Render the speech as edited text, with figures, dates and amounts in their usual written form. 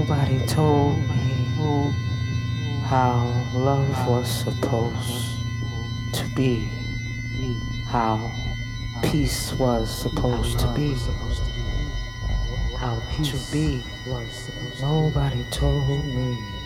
Nobody told me how love was supposed to be, how peace was supposed to be, how to be. Nobody told me.